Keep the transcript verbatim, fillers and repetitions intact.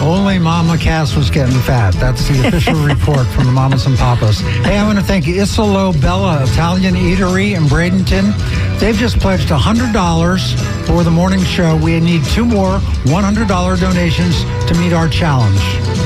Only Mama Cass was getting fat. That's the official report from the Mamas and Papas. Hey, I want to thank Isolo Bella Italian Eatery in Bradenton. They've just pledged one hundred dollars for the morning show. We need two more one hundred dollars donations to meet our challenge.